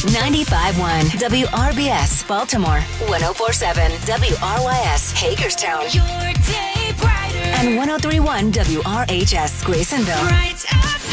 95.1 WRBS Baltimore, 104.7 WRYS Hagerstown, Your day brighter. and 103.1 WRHS Graysonville. Right after.